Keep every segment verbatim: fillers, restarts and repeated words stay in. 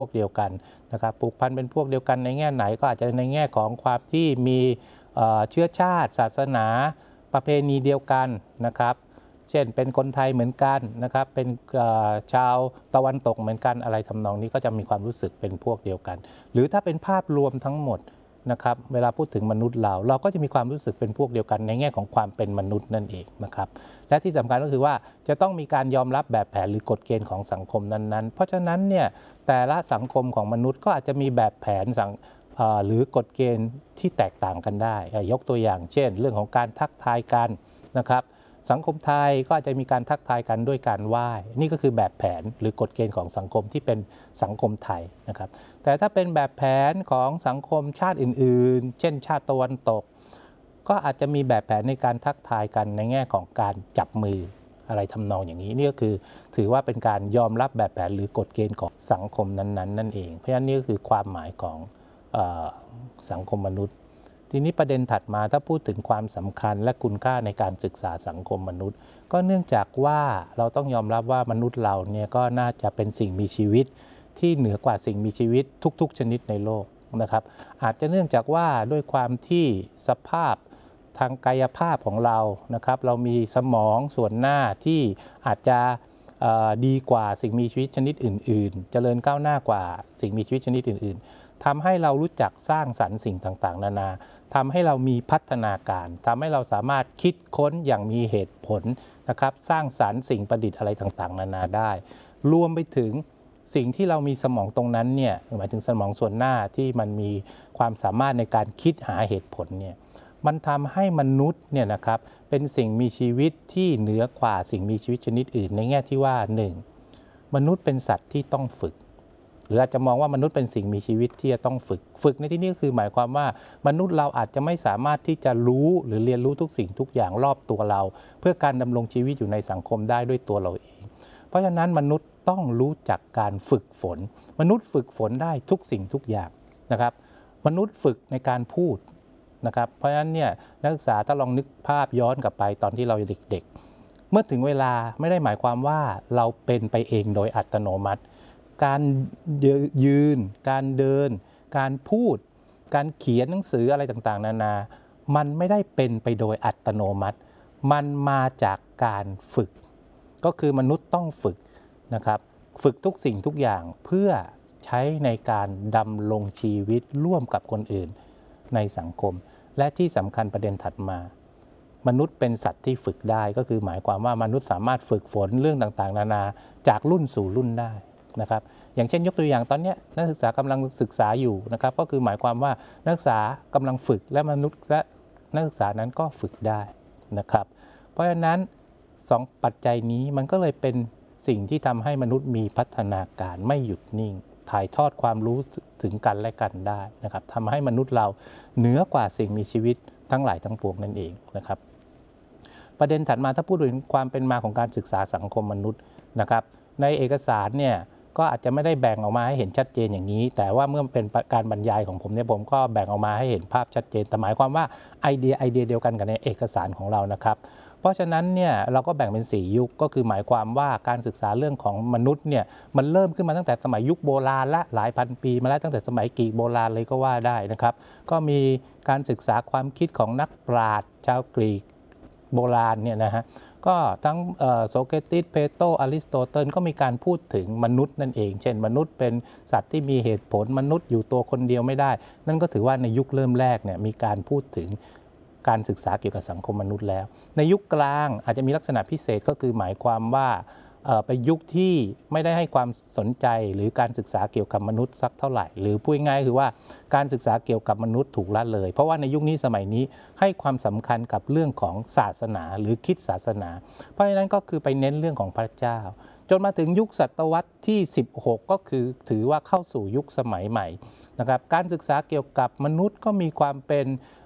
พวกเดียวกันนะครับผูกพันเป็นพวกเดียวกันในแง่ไหนก็อาจจะในแง่ของความที่มีเชื้อชาติศาสนาประเพณีเดียวกันนะครับเช่นเป็นคนไทยเหมือนกันนะครับเป็นชาวตะวันตกเหมือนกันอะไรทำนองนี้ก็จะมีความรู้สึกเป็นพวกเดียวกันหรือถ้าเป็นภาพรวมทั้งหมดนะครับเวลาพูดถึงมนุษย์เราเราก็จะมีความรู้สึกเป็นพวกเดียวกันในแง่ของความเป็นมนุษย์นั่นเองนะครับและที่สำคัญก็คือว่าจะต้องมีการยอมรับแบบแผนหรือกฎเกณฑ์ของสังคมนั้นๆเพราะฉะนั้นเนี่ยแต่ละสังคมของมนุษย์ก็อาจจะมีแบบแผนสังหรือกฎเกณฑ์ที่แตกต่างกันได้ยกตัวอย่างเช่นเรื่องของการทักทายกันนะครับสังคมไทยก็อาจจะมีการทักทายกันด้วยการไหว้นี่ก็คือแบบแผนหรือกฎเกณฑ์ของสังคมที่เป็นสังคมไทยนะครับแต่ถ้าเป็นแบบแผนของสังคมชาติอื่นๆเช่นชาติตะวันตกก็อาจจะมีแบบแผนในการทักทายกันในแง่ของการจับมืออะไรทำนองอย่างนี้นี่ก็คือถือว่าเป็นการยอมรับแบบแผนหรือกฎเกณฑ์ของสังคมนั้นๆนั่นเองเพราะฉะนั้นนี่ก็คือความหมายของเอ่อสังคมมนุษย์ทีนี้ประเด็นถัดมาถ้าพูดถึงความสำคัญและคุณค่าในการศึกษาสังคมมนุษย์ก็เนื่องจากว่าเราต้องยอมรับว่ามนุษย์เราเนี่ยก็น่าจะเป็นสิ่งมีชีวิตที่เหนือกว่าสิ่งมีชีวิตทุกๆชนิดในโลกนะครับอาจจะเนื่องจากว่าด้วยความที่สภาพทางกายภาพของเรานะครับเรามีสมองส่วนหน้าที่อาจจะดีกว่าสิ่งมีชีวิตชนิดอื่นๆเจริญก้าวหน้ากว่าสิ่งมีชีวิตชนิดอื่นๆทำให้เรารู้จักสร้างสรรค์สิ่งต่างๆนานาทำให้เรามีพัฒนาการทำให้เราสามารถคิดค้นอย่างมีเหตุผลนะครับสร้างสรรค์สิ่งประดิษฐ์อะไรต่างๆนานาได้รวมไปถึงสิ่งที่เรามีสมองตรงนั้นเนี่ยหมายถึงสมองส่วนหน้าที่มันมีความสามารถในการคิดหาเหตุผลเนี่ยมันทำให้มนุษย์เนี่ยนะครับเป็นสิ่งมีชีวิตที่เหนือกว่าสิ่งมีชีวิตชนิดอื่นในแง่ที่ว่า หนึ่ง มนุษย์เป็นสัตว์ที่ต้องฝึกหรืออาจจะมองว่ามนุษย์เป็นสิ่งมีชีวิตที่จะต้องฝึกฝึกในที่นี้ก็คือหมายความว่ามนุษย์เราอาจจะไม่สามารถที่จะรู้หรือเรียนรู้ทุกสิ่งทุกอย่างรอบตัวเราเพื่อการดำรงชีวิตอยู่ในสังคมได้ด้วยตัวเราเองเพราะฉะนั้นมนุษย์ต้องรู้จักการฝึกฝนมนุษย์ฝึกฝนได้ทุกสิ่งทุกอย่างนะครับมนุษย์ฝึกในการพูดนะครับเพราะฉะนั้นเนี่ยนักศึกษาถ้าลองนึกภาพย้อนกลับไปตอนที่เราเด็กๆเมื่อถึงเวลาไม่ได้หมายความว่าเราเป็นไปเองโดยอัตโนมัติการยืนการเดินการพูดการเขียนหนังสืออะไรต่างๆนานามันไม่ได้เป็นไปโดยอัตโนมัติมันมาจากการฝึกก็คือมนุษย์ต้องฝึกนะครับฝึกทุกสิ่งทุกอย่างเพื่อใช้ในการดำรงชีวิตร่วมกับคนอื่นในสังคมและที่สำคัญประเด็นถัดมามนุษย์เป็นสัตว์ที่ฝึกได้ก็คือหมายความว่ามนุษย์สามารถฝึกฝนเรื่องต่างๆนานาจากรุ่นสู่รุ่นได้นะครับอย่างเช่นยกตัวอย่างตอนนี้นักศึกษากำลังศึกษาอยู่นะครับก็คือหมายความว่านักศึกษากำลังฝึกและมนุษย์และนักศึกษานั้นก็ฝึกได้นะครับเพราะฉะนั้นสองปัจจัยนี้มันก็เลยเป็นสิ่งที่ทำให้มนุษย์มีพัฒนาการไม่หยุดนิ่งถ่ายทอดความรู้ถึงกันและกันได้นะครับทำให้มนุษย์เราเหนือกว่าสิ่งมีชีวิตทั้งหลายทั้งปวงนั่นเองนะครับประเด็นถัดมาถ้าพูดถึงความเป็นมาของการศึกษาสังคมมนุษย์นะครับในเอกสารเนี่ยก็อาจจะไม่ได้แบ่งออกมาให้เห็นชัดเจนอย่างนี้แต่ว่าเมื่อเป็นการบรรยายของผมเนี่ยผมก็แบ่งออกมาให้เห็นภาพชัดเจนแต่หมายความว่าไอเดียไอเดียเดียวกันกับในเอกสารของเรานะครับเพราะฉะนั้นเนี่ยเราก็แบ่งเป็นสี่ยุคก็คือหมายความว่าการศึกษาเรื่องของมนุษย์เนี่ยมันเริ่มขึ้นมาตั้งแต่สมัยยุคโบราณและหลายพันปีมาแล้วตั้งแต่สมัยกรีกโบราณเลยก็ว่าได้นะครับก็มีการศึกษาความคิดของนักปราชญ์ชาวกรีกโบราณเนี่ยนะฮะก็ทั้งโสเครติสเพโตรอริสโตเติลก็มีการพูดถึงมนุษย์นั่นเองเช่นมนุษย์เป็นสัตว์ที่มีเหตุผลมนุษย์อยู่ตัวคนเดียวไม่ได้นั่นก็ถือว่าในยุคเริ่มแรกเนี่ยมีการพูดถึงการศึกษาเกี่ยวกับสังคมมนุษย์แล้วในยุคกลางอาจจะมีลักษณะพิเศษก็คือหมายความว่าเป็นยุคที่ไม่ได้ให้ความสนใจหรือการศึกษาเกี่ยวกับมนุษย์สักเท่าไหร่หรือพูดง่ายคือว่าการศึกษาเกี่ยวกับมนุษย์ถูกละเลยเพราะว่าในยุคนี้สมัยนี้ให้ความสำคัญกับเรื่องของศาสนาหรือคิดศาสนาเพราะฉะนั้นก็คือไปเน้นเรื่องของพระเจ้าจนมาถึงยุคศตวรรษที่สิบหกก็คือถือว่าเข้าสู่ยุคสมัยใหม่นะครับการศึกษาเกี่ยวกับมนุษย์ก็มีความเป็น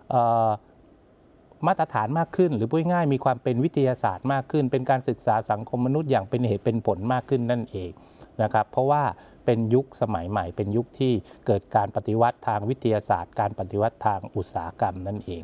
มาตรฐานมากขึ้นหรือพูดง่ายมีความเป็นวิทยาศาสตร์มากขึ้นเป็นการศึกษาสังคมมนุษย์อย่างเป็นเหตุเป็นผลมากขึ้นนั่นเองนะครับเพราะว่าเป็นยุคสมัยใหม่เป็นยุคที่เกิดการปฏิวัติทางวิทยาศาสตร์การปฏิวัติทางอุตสาหกรรมนั่นเอง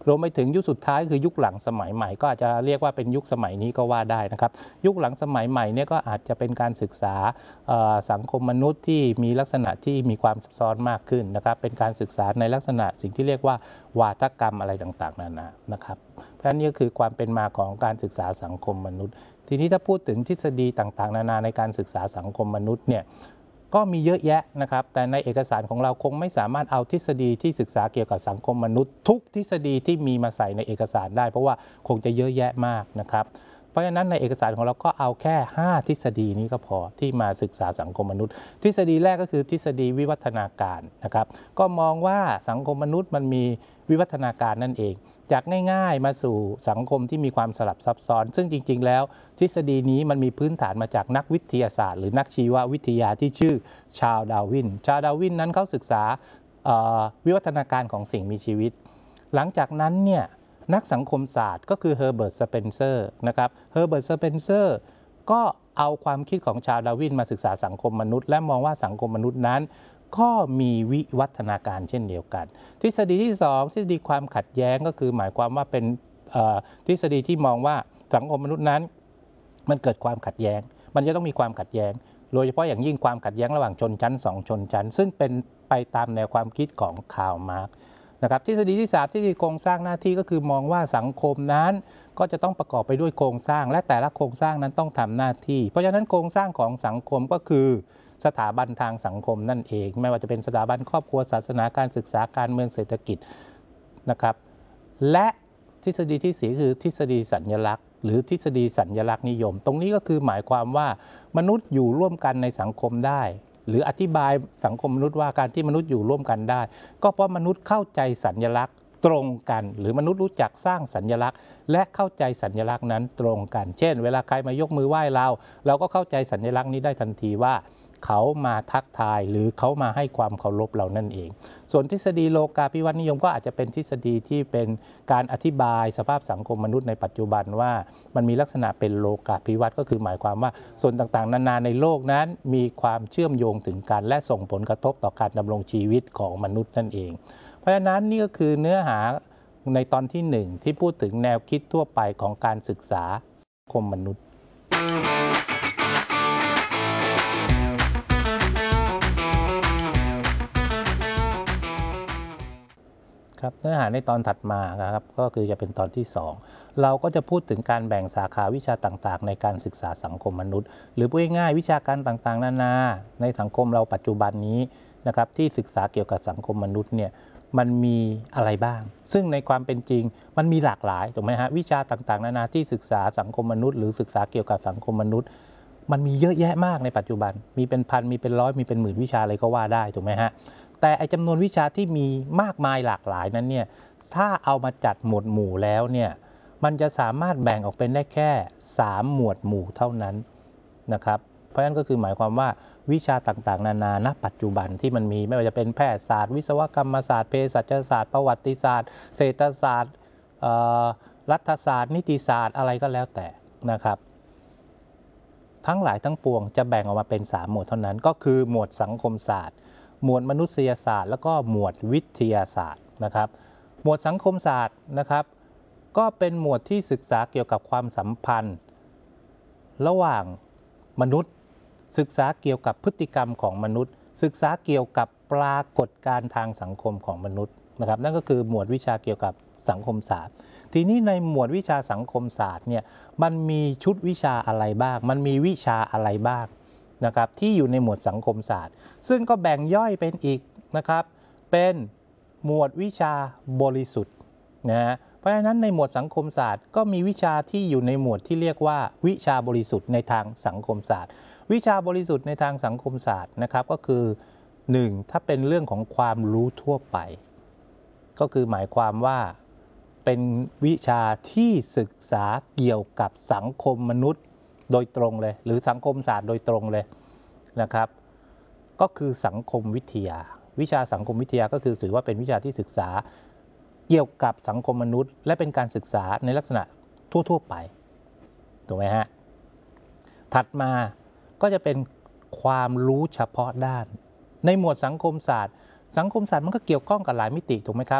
รวมไปถึงยุคสุดท้ายคือยุคหลังสมัยใหม่ก็อาจจะเรียกว่าเป็นยุคสมัยนี้ก็ว่าได้นะครับยุคหลังสมัยใหม่เนี่ยก็อาจจะเป็นการศึกษาสังคมมนุษย์ที่มีลักษณะที่มีความซับซ้อนมากขึ้นนะครับเป็นการศึกษาในลักษณะสิ่งที่เรียกว่าวาทกรรมอะไรต่างๆนานานะครับเพราะฉะนั้นนี่ก็คือความเป็นมาของการศึกษาสังคมมนุษย์ทีนี้ถ้าพูดถึงทฤษฎีต่างๆนานาในการศึกษาสังคมมนุษย์เนี่ยก็มีเยอะแยะนะครับแต่ในเอกสารของเราคงไม่สามารถเอาทฤษฎีที่ศึกษาเกี่ยวกับสังคมมนุษย์ทุกทฤษฎีที่มีมาใส่ในเอกสารได้เพราะว่าคงจะเยอะแยะมากนะครับเพราะฉะนั้นในเอกสารของเราก็เอาแค่ห้าทฤษฎีนี้ก็พอที่มาศึกษาสังคมมนุษย์ทฤษฎีแรกก็คือทฤษฎีวิวัฒนาการนะครับก็มองว่าสังคมมนุษย์มันมีวิวัฒนาการนั่นเองจากง่ายๆมาสู่สังคมที่มีความสลับซับซ้อนซึ่งจริงๆแล้วทฤษฎีนี้มันมีพื้นฐานมาจากนักวิทยาศาสตร์หรือนักชีววิทยาที่ชื่อชาร์ลส์ดาร์วินชาร์ลส์ดาร์วินนั้นเขาศึกษาวิวัฒนาการของสิ่งมีชีวิตหลังจากนั้นเนี่ยนักสังคมศาสตร์ก็คือเฮอร์เบิร์ต สเปนเซอร์นะครับเฮอร์เบิร์ต สเปนเซอร์ก็เอาความคิดของชาร์ลส์ดาร์วินมาศึกษาสังคมมนุษย์และมองว่าสังคมมนุษย์นั้นก็มีวิวัฒนาการเช่นเดียวกันทฤษฎีที่สองทฤษฎีความขัดแย้งก็คือหมายความว่าเป็นทฤษฎีที่มองว่าสังคมมนุษย์นั้นมันเกิดความขัดแย้งมันจะต้องมีความขัดแย้งโดยเฉพาะอย่างยิ่งความขัดแย้งระหว่างชนชั้นสองชนชั้นซึ่งเป็นไปตามแนวความคิดของคาร์ล มาร์กซ์นะครับทฤษฎีที่สามทฤษฎีโครงสร้างหน้าที่ก็คือมองว่าสังคมนั้นก็จะต้องประกอบไปด้วยโครงสร้างและแต่ละโครงสร้างนั้นต้องทำหน้าที่เพราะฉะนั้นโครงสร้างของสังคมก็คือสถาบันทางสังคมนั่นเองไม่ว่าจะเป็นสถาบันครอบครัวศาสนาการศึกษาการเมืองเศรษฐกิจนะครับและทฤษฎีที่สี่คือทฤษฎีสัญลักษณ์หรือทฤษฎีสัญลักษณ์นิยมตรงนี้ก็คือหมายความว่ามนุษย์อยู่ร่วมกันในสังคมได้หรืออธิบายสังคมมนุษย์ว่าการที่มนุษย์อยู่ร่วมกันได้ก็เพราะมนุษย์เข้าใจสัญลักษณ์ตรงกันหรือมนุษย์รู้จักสร้างสัญลักษณ์และเข้าใจสัญลักษณ์นั้นตรงกันเช่นเวลาใครมายกมือไหว้เราเราก็เข้าใจสัญลักษณ์นี้ได้ทันทีว่าเขามาทักทายหรือเขามาให้ความเคารพเรานั่นเองส่วนทฤษฎีโลกาภิวัตน์นิยมก็อาจจะเป็นทฤษฎีที่เป็นการอธิบายสภาพสังคมมนุษย์ในปัจจุบันว่ามันมีลักษณะเป็นโลกาภิวัตน์ก็คือหมายความว่าส่วนต่างๆนานาในโลกนั้นมีความเชื่อมโยงถึงกันและส่งผลกระทบต่อการดำรงชีวิตของมนุษย์นั่นเองเพราะฉะนั้นนี่ก็คือเนื้อหาในตอนที่หนึ่งที่พูดถึงแนวคิดทั่วไปของการศึกษาสังคมมนุษย์ครับเนื้อหาในตอนถัดมานะครับก็คือจะเป็นตอนที่สองเราก็จะพูดถึงการแบ่งสาขาวิชาต่างๆในการศึกษาสังคมมนุษย์หรือพูดง่ายๆวิชาการต่างๆนานาในสังคมเราปัจจุบันนี้นะครับที่ศึกษาเกี่ยวกับสังคมมนุษย์เนี่ยมันมีอะไรบ้างซึ่งในความเป็นจริงมันมีหลากหลายถูกไหมฮะวิชาต่างๆนานาที่ศึกษาสังคมมนุษย์หรือศึกษาเกี่ยวกับสังคมมนุษย์มันมีเยอะแยะมากในปัจจุบันมีเป็นพันมีเป็นร้อยมีเป็นหมื่นวิชาเลยก็ว่าได้ถูกไหมฮะแต่ไอ้จำนวนวิชาที่มีมากมายหลากหลายนั้นเนี่ยถ้าเอามาจัดหมวดหมู่แล้วเนี่ยมันจะสามารถแบ่งออกเป็นได้แค่สามหมวดหมู่เท่านั้นนะครับเพราะฉะนั้นก็คือหมายความว่าวิชาต่างๆนานาณปัจจุบันที่มันมีไม่ว่าจะเป็นแพทยศาสตร์วิศวกรรมศาสตร์เภสัชศาสตร์ประวัติศาสตร์เศรษฐศาสตร์รัฐศาสตร์นิติศาสตร์อะไรก็แล้วแต่นะครับทั้งหลายทั้งปวงจะแบ่งออกมาเป็นสามหมวดเท่านั้นก็คือหมวดสังคมศาสตร์หมวดมนุษยศาสตร์แล้วก็หมวดวิทยาศาสตร์นะครับหมวดสังคมศาสตร์นะครับก็เป็นหมวดที่ศึกษาเกี่ยวกับความสัมพันธ์ระหว่างมนุษย์ศึกษาเกี่ยวกับพฤติกรรมของมนุษย์ศึกษาเกี่ยวกับปรากฏการณ์ทางสังคมของมนุษย์นะครับนั่นก็คือหมวดวิชาเกี่ยวกับสังคมศาสตร์ทีนี้ในหมวดวิชาสังคมศาสตร์เนี่ยมันมีชุดวิชาอะไรบ้างมันมีวิชาอะไรบ้างนะครับที่อยู่ในหมวดสังคมศาสตร์ซึ่งก็แบ่งย่อยเป็นอีกนะครับเป็นหมวดวิชาบริสุทธิ์นะฮะเพราะฉะนั้นในหมวดสังคมศาสตร์ก็มีวิชาที่อยู่ในหมวดที่เรียกว่าวิชาบริสุทธิ์ในทางสังคมศาสตร์วิชาบริสุทธิ์ในทางสังคมศาสตร์นะครับก็คือหนึ่งถ้าเป็นเรื่องของความรู้ทั่วไปก็คือหมายความว่าเป็นวิชาที่ศึกษาเกี่ยวกับสังคมมนุษย์โดยตรงเลยหรือสังคมศาสตร์โดยตรงเลยนะครับก็คือสังคมวิทยาวิชาสังคมวิทยาก็คือถือว่าเป็นวิชาที่ศึกษาเกี่ยวกับสังคมมนุษย์และเป็นการศึกษาในลักษณะทั่วๆไปถูกไหมฮะถัดมาก็จะเป็นความรู้เฉพาะด้านในหมวดสังคมศาสตร์สังคมศาสตร์มันก็เกี่ยวข้องกับหลายมิติถูกไหมครับเพ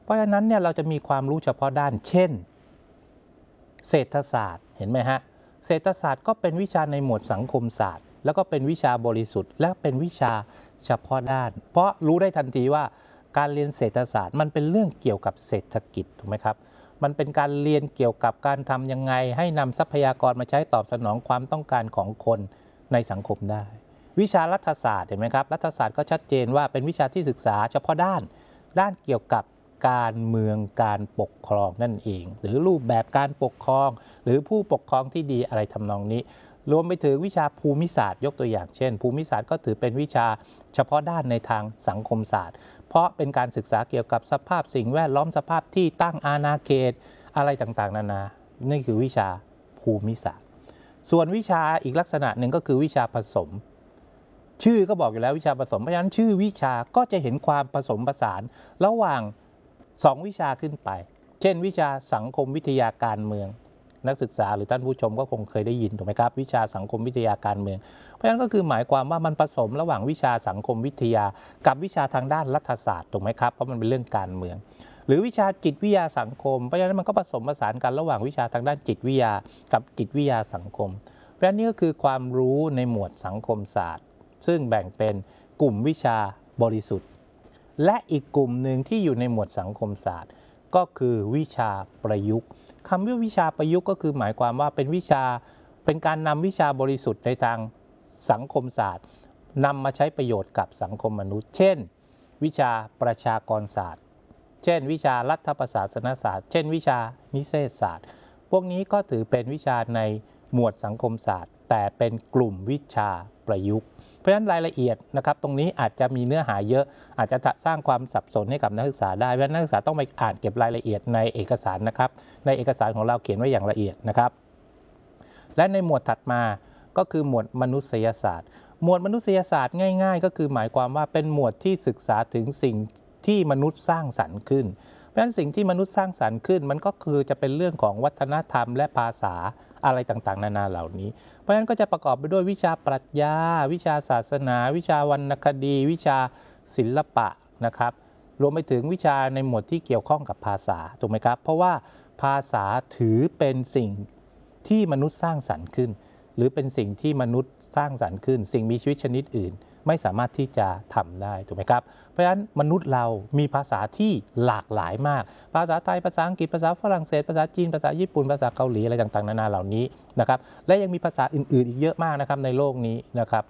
ราะฉะนั้นเนี่ยเราจะมีความรู้เฉพาะด้านเช่นเศรษฐศาสตร์เห็นไหมฮะเศรษฐศาสตร์ก็เป็นวิชาในหมวดสังคมศาสตร์แล้วก็เป็นวิชาบริสุทธิ์และเป็นวิชาเฉพาะด้านเพราะรู้ได้ทันทีว่าการเรียนเศรษฐศาสตร์มันเป็นเรื่องเกี่ยวกับเศรษฐกิจถูกไหมครับมันเป็นการเรียนเกี่ยวกับการทำยังไงให้นำทรัพยากรมาใช้ตอบสนองความต้องการของคนในสังคมได้วิชารัฐศาสตร์เห็นไหมครับรัฐศาสตร์ก็ชัดเจนว่าเป็นวิชาที่ศึกษาเฉพาะด้านด้านเกี่ยวกับการเมืองการปกครองนั่นเองหรือรูปแบบการปกครองหรือผู้ปกครองที่ดีอะไรทำนองนี้รวมไปถึงวิชาภูมิศาสตร์ยกตัวอย่างเช่นภูมิศาสตร์ก็ถือเป็นวิชาเฉพาะด้านในทางสังคมศาสตร์เพราะเป็นการศึกษาเกี่ยวกับสภาพสิ่งแวดล้อมสภาพที่ตั้งอาณาเขตอะไรต่างๆนานานี่คือวิชาภูมิศาสตร์ส่วนวิชาอีกลักษณะหนึ่งก็คือวิชาผสมชื่อก็บอกอยู่แล้ววิชาผสมเพราะฉะนั้นชื่อวิชาก็จะเห็นความผสมผสานระหว่างสองวิชาขึ้นไปเช่นวิชาสังคมวิทยาการเมืองนักศึกษาหรือท่านผู้ชมก็คงเคยได้ยินถูกไหมครับวิชาสังคมวิทยาการเมืองเพราะฉะนั้นก็คือหมายความว่ามันผสมระหว่างวิชาสังคมวิทยากับวิชาทางด้านรัฐศาสตร์ถูกไหมครับเพราะมันเป็นเรื่องการเมืองหรือวิชาจิตวิทยาสังคมเพราะฉะนั้นมันก็ผสมผสานกันระหว่างวิชาทางด้านจิตวิทยากับจิตวิทยาสังคมเพราะฉะนั้นนี่ก็คือความรู้ในหมวดสังคมศาสตร์ซึ่งแบ่งเป็นกลุ่มวิชาบริสุทธิ์และอีกกลุ่มหนึ่งที่อยู่ในหมวดสังคมศาสตร์ก็คือวิชาประยุกต์คำว่าวิชาประยุกต์ก็คือหมายความว่าเป็นวิชาเป็นการนำวิชาบริสุทธิ์ในทางสังคมศาสตร์นำมาใช้ประโยชน์กับสังคมมนุษย์เช่นวิชาประชากรศาสตร์เช่นวิชารัฐประศาสนศาสตร์เช่นวิชานิเทศศาสตร์พวกนี้ก็ถือเป็นวิชาในหมวดสังคมศาสตร์แต่เป็นกลุ่มวิชาประยุกต์เพราะฉะนั้นรายละเอียดนะครับตรงนี้อาจจะมีเนื้อหาเยอะอาจจะสร้างความสับสนให้กับนักศึกษาได้เพราะฉะนั้นนักศึกษาต้องไปอ่านเก็บรายละเอียดในเอกสารนะครับในเอกสารของเราเขียนไว้อย่างละเอียดนะครับและในหมวดถัดมาก็คือหมวดมนุษยศาสตร์หมวดมนุษยศาสตร์ง่ายๆก็คือหมายความว่าเป็นหมวดที่ศึกษาถึงสิ่งที่มนุษย์สร้างสรรค์ขึ้นเพราะฉะนั้นสิ่งที่มนุษย์สร้างสรรค์ขึ้นมันก็คือจะเป็นเรื่องของวัฒนธรรมและภาษาอะไรต่างๆนานาเหล่านี้เพราะฉะนั้นก็จะประกอบไปด้วยวิชาปรัชญาวิชาศาสนาวิชาวรรณคดีวิชาศิลปะนะครับรวมไปถึงวิชาในหมวดที่เกี่ยวข้องกับภาษาถูกไหมครับเพราะว่าภาษาถือเป็นสิ่งที่มนุษย์สร้างสรรค์ขึ้นหรือเป็นสิ่งที่มนุษย์สร้างสรรค์ขึ้นสิ่งมีชีวิตชนิดอื่นไม่สามารถที่จะทำได้ถูกไหมครับเพราะฉะนั้นมนุษย์เรามีภาษาที่หลากหลายมากภาษาไทยภาษาอังกฤษภาษาฝรั่งเศสภาษาจีนภาษาญี่ปุ่นภาษาเกาหลีอะไรต่างๆนานาเหล่านี้นะครับและยังมีภาษาอื่นๆอีกเยอะมากนะครับในโลกนี้นะครับ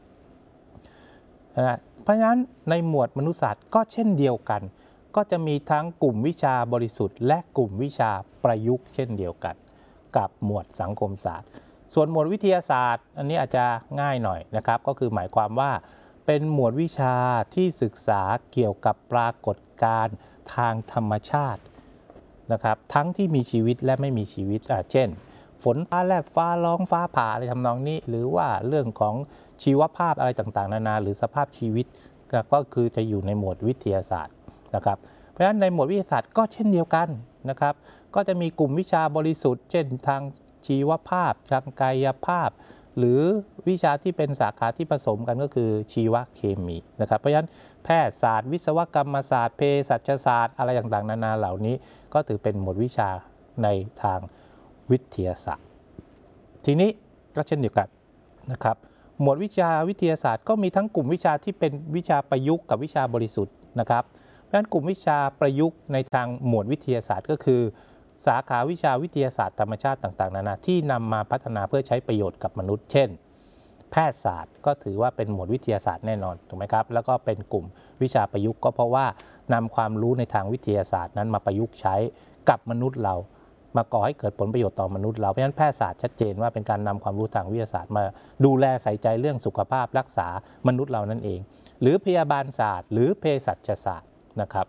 นะเพราะฉะนั้นในหมวดมนุษยศาสตร์ก็เช่นเดียวกันก็จะมีทั้งกลุ่มวิชาบริสุทธิ์และกลุ่มวิชาประยุกต์เช่นเดียวกันกับหมวดสังคมศาสตร์ส่วนหมวดวิทยาศาสตร์อันนี้อาจจะง่ายหน่อยนะครับก็คือหมายความว่าเป็นหมวดวิชาที่ศึกษาเกี่ยวกับปรากฏการณ์ทางธรรมชาตินะครับทั้งที่มีชีวิตและไม่มีชีวิตเช่นฝนฟ้าแลบฟ้าร้องฟ้าผ่าอะไรทำนองนี้หรือว่าเรื่องของชีวภาพอะไรต่างๆนานาหรือสภาพชีวิตก็คือจะอยู่ในหมวดวิทยาศาสตร์นะครับเพราะฉะนั้นในหมวดวิทยาศาสตร์ก็เช่นเดียวกันนะครับก็จะมีกลุ่มวิชาบริสุทธิ์เช่นทางชีวภาพทางกายภาพหรือวิชาที่เป็นสาขาที่ผสมกันก็คือชีวเคมีนะครับเพราะฉะนั้นแพทยศาสตร์วิศวกรรมศาสตร์เภสัชศาสตร์อะไรต่างๆนานาเหล่านี้ก็ถือเป็นหมวดวิชาในทางวิทยาศาสตร์ทีนี้ก็เช่นเดียวกันนะครับหมวดวิชาวิทยาศาสตร์ก็มีทั้งกลุ่มวิชาที่เป็นวิชาประยุกต์กับวิชาบริสุทธิ์นะครับเพราะฉะนั้นกลุ่มวิชาประยุกต์ในทางหมวดวิทยาศาสตร์ก็คือสาขาวิชาวิทยาศาสตร์ธรรมชาติต่างๆนานาที่นำมาพัฒนาเพื่อใช้ประโยชน์กับมนุษย์เช่นแพทยศาสตร์ก็ถือว่าเป็นหมวดวิทยาศาสตร์แน่นอนถูกไหมครับแล้วก็เป็นกลุ่มวิชาประยุกต์ก็เพราะว่านำความรู้ในทางวิทยาศาสตร์นั้นมาประยุกต์ใช้กับมนุษย์เรามาก่อให้เกิดผลประโยชน์ต่อมนุษย์เราเพราะฉะนั้นแพทยศาสตร์ชัดเจนว่าเป็นการนำความรู้ทางวิทยาศาสตร์มาดูแลใส่ใจเรื่องสุขภาพรักษามนุษย์เรานั่นเองหรือพยาบาลศาสตร์หรือเภสัชศาสตร์นะครับ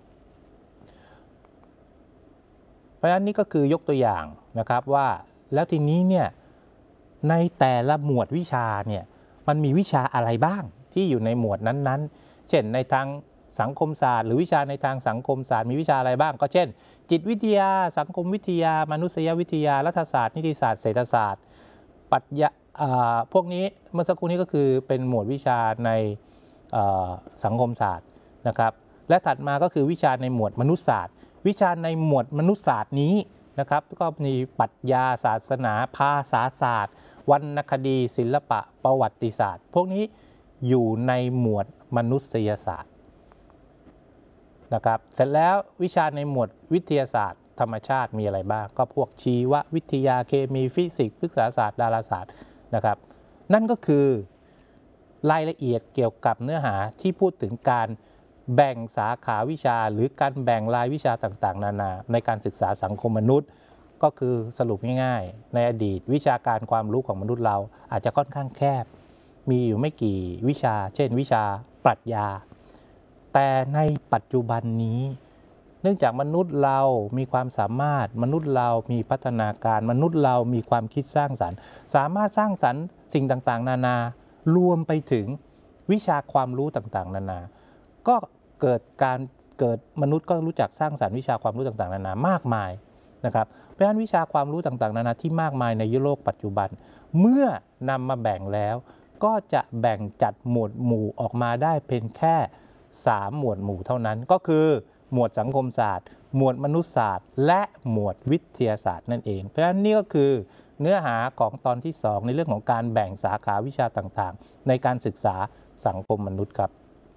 เพราะฉะนั้นนี่ก็คือยกตัวอย่างนะครับว่าแล้วทีนี้เนี่ยในแต่ละหมวดวิชาเนี่ยมันมีวิชาอะไรบ้างที่อยู่ในหมวดนั้นๆเช่นในทางสังคมศาสตร์หรือวิชาในทางสังคมศาสตร์มีวิชาอะไรบ้างก็เช่นจิตวิทยาสังคมวิทยามนุษยวิทยารัฐศาสตร์นิติศาสตร์เศรษฐศาสตร์ปรัชญาพวกนี้เมื่อสักครู่นี้ก็คือเป็นหมวดวิชาในสังคมศาสตร์นะครับและถัดมาก็คือวิชาในหมวดมนุษยศาสตร์วิชาในหมวดมนุษยศาสตร์นี้นะครับก็มีปรัชญาศาสนาภาษาศาสตร์วรรณคดีศิลปะประวัติศาสตร์พวกนี้อยู่ในหมวดมนุษยศาสตร์นะครับเสร็จแล้ววิชาในหมวดวิทยาศาสตร์ธรรมชาติมีอะไรบ้างก็พวกชีววิทยาเคมีฟิสิกส์พฤกษศาสตร์ดาราศาสตร์นะครับนั่นก็คือรายละเอียดเกี่ยวกับเนื้อหาที่พูดถึงการแบ่งสาขาวิชาหรือการแบ่งรายวิชาต่างๆนานาในการศึกษาสังคมมนุษย์ก็คือสรุปง่ายๆในอดีตวิชาการความรู้ของมนุษย์เราอาจจะค่อนข้างแคบมีอยู่ไม่กี่วิชาเช่นวิชาปรัชญาแต่ในปัจจุบันนี้เนื่องจากมนุษย์เรามีความสามารถมนุษย์เรามีพัฒนาการมนุษย์เรามีความคิดสร้างสรรค์สามารถสร้างสรรค์สิ่งต่างๆนานารวมไปถึงวิชาความรู้ต่างๆนานาก็เกิดการเกิดมนุษย์ก็รู้จักสร้างสรรค์วิชาความรู้ต่างๆนานามากมายนะครับเพราะฉะนั้นวิชาความรู้ต่างๆนานาที่มากมายในยุโลกปัจจุบันเมื่อนำมาแบ่งแล้วก็จะแบ่งจัดหมวดหมู่ออกมาได้เพียงแค่สามหมวดหมู่เท่านั้นก็คือหมวดสังคมศาสตร์หมวดมนุษยศาสตร์และหมวดวิทยาศาสตร์นั่นเองเพราะฉะนั้นนี่ก็คือเนื้อหาของตอนที่สองในเรื่องของการแบ่งสาขาวิชาต่างๆในการศึกษาสังคมมนุษย์ครับ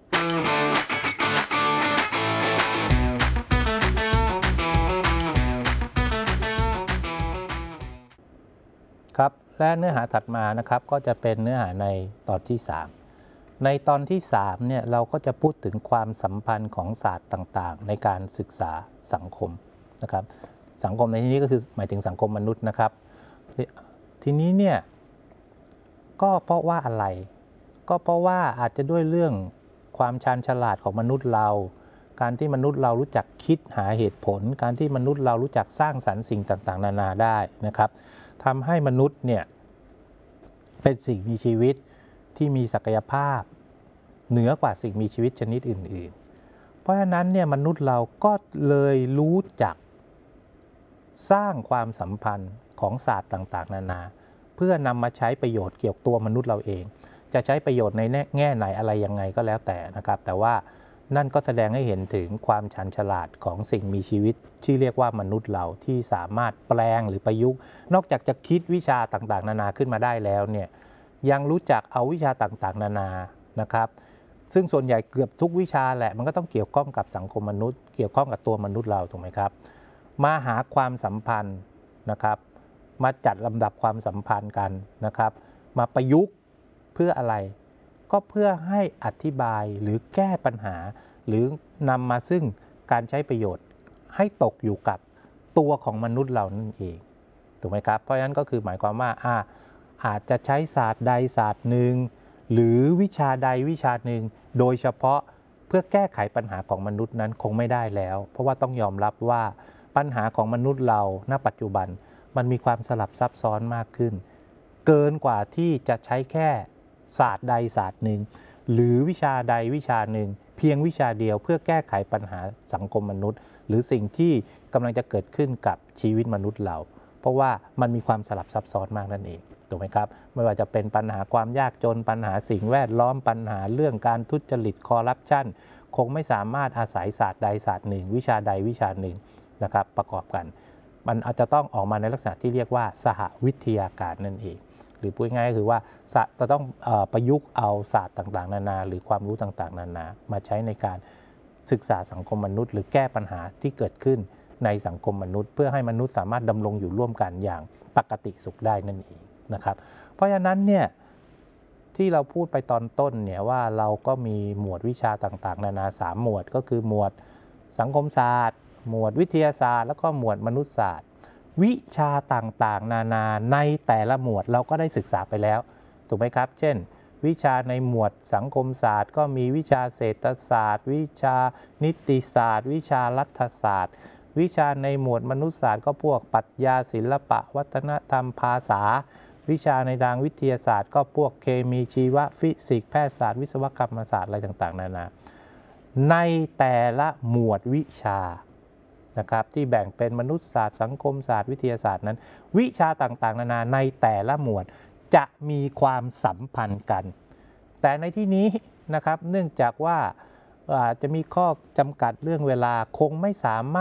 ครับและเนื้อหาถัดมานะครับก็จะเป็นเนื้อหาในตอนที่สามในตอนที่สามเนี่ยเราก็จะพูดถึงความสัมพันธ์ของศาสตร์ต่างๆในการศึกษาสังคมนะครับสังคมในที่นี้ก็คือหมายถึงสังคมมนุษย์นะครับทีนี้เนี่ยก็เพราะว่าอะไรก็เพราะว่าอาจจะด้วยเรื่องความชาญฉลาดของมนุษย์เราการที่มนุษย์เรารู้จักคิดหาเหตุผลการที่มนุษย์เรารู้จักสร้างสรรค์สิ่งต่างๆนานาได้นะครับทำให้มนุษย์เนี่ยเป็นสิ่งมีชีวิตที่มีศักยภาพเหนือกว่าสิ่งมีชีวิตชนิดอื่นๆเพราะฉะนั้นเนี่ยมนุษย์เราก็เลยรู้จักสร้างความสัมพันธ์ของศาสตร์ต่างๆนานาเพื่อนำมาใช้ประโยชน์เกี่ยวกับตัวมนุษย์เราเองจะใช้ประโยชน์ในแง่ไหนอะไรยังไงก็แล้วแต่นะครับแต่ว่านั่นก็แสดงให้เห็นถึงความชาญฉลาดของสิ่งมีชีวิตที่เรียกว่ามนุษย์เราที่สามารถแปลงหรือประยุกต์นอกจากจะคิดวิชาต่างๆนานาขึ้นมาได้แล้วเนี่ยยังรู้จักเอาวิชาต่างๆนานานะครับซึ่งส่วนใหญ่เกือบทุกวิชาแหละมันก็ต้องเกี่ยวข้องกับสังคมมนุษย์เกี่ยวข้องกับตัวมนุษย์เราถูกไหมครับมาหาความสัมพันธ์นะครับมาจัดลำดับความสัมพันธ์กันนะครับมาประยุกต์เพื่ออะไรก็เพื่อให้อธิบายหรือแก้ปัญหาหรือนำมาซึ่งการใช้ประโยชน์ให้ตกอยู่กับตัวของมนุษย์เรานั่นเองถูกไหมครับเพราะฉะนั้นก็คือหมายความว่าอาอาจจะใช้ศาสตร์ใดศาสตร์หนึ่งหรือวิชาใดวิชาหนึ่งโดยเฉพาะเพื่อแก้ไขปัญหาของมนุษย์นั้นคงไม่ได้แล้วเพราะว่าต้องยอมรับว่าปัญหาของมนุษย์เราณปัจจุบันมันมีความสลับซับซ้อนมากขึ้นเกินกว่าที่จะใช้แค่ศาสตร์ใดศาสตร์หนึ่งหรือวิชาใดวิชาหนึ่งเพียงวิชาเดียวเพื่อแก้ไขปัญหาสังคมมนุษย์หรือสิ่งที่กำลังจะเกิดขึ้นกับชีวิตมนุษย์เราเพราะว่ามันมีความสลับซับซ้อนมากนั่นเองถูกไหมครับไม่ว่าจะเป็นปัญหาความยากจนปัญหาสิ่งแวดล้อมปัญหาเรื่องการทุจริตคอร์รัปชันคงไม่สามารถอาศัยศาสตร์ใดศาสตร์หนึ่งวิชาใดวิชาหนึ่งนะครับประกอบกันมันอาจจะต้องออกมาในลักษณะที่เรียกว่าสหวิทยาการนั่นเองหรือพูดง่ายๆก็คือว่าจะต้องประยุกต์เอาศาสตร์ต่างๆนานาหรือความรู้ต่างๆนานามาใช้ในการศึกษาสังคมมนุษย์หรือแก้ปัญหาที่เกิดขึ้นในสังคมมนุษย์เพื่อให้มนุษย์สามารถดำรงอยู่ร่วมกันอย่างปกติสุขได้นั่นเองนะครับเพราะฉะนั้นเนี่ยที่เราพูดไปตอนต้นเนี่ยว่าเราก็มีหมวดวิชาต่างๆนานาสามหมวดก็คือหมวดสังคมศาสตร์หมวดวิทยาศาสตร์แล้วก็หมวดมนุษยศาสตร์วิชาต่างๆนานาในแต่ละหมวดเราก็ได้ศึกษาไปแล้วถูกไหมครับเช่นวิชาในหมวดสังคมศาสตร์ก็มีวิชาเศรษฐศาสตร์วิชานิติศาสตร์วิชารัฐศาสตร์วิชาในหมวดมนุษยศาสตร์ก็พวกปรัชญาศิลปะวัฒนธรรมภาษาวิชาในทางวิทยาศาสตร์ก็พวกเคมีชีวฟิสิกส์แพทยศาสตร์วิศวกรรมศาสตร์อะไรต่างๆนานาในแต่ละหมวดวิชานะครับที่แบ่งเป็นมนุษยศาสตร์สังคมศาสตร์วิทยาศาสตร์นั้นวิชาต่างๆนานาในแต่ละหมวดจะมีความสัมพันธ์กันแต่ในที่นี้นะครับเนื่องจากว่าจะมีข้อจำกัดเรื่องเวลาคงไม่สามารถ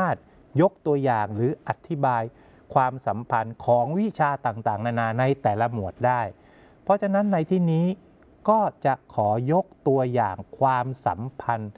ยกตัวอย่างหรืออธิบายความสัมพันธ์ของวิชาต่างๆนานาในแต่ละหมวดได้ เพราะฉะนั้นในที่นี้ก็จะขอยกตัวอย่างความสัมพันธ์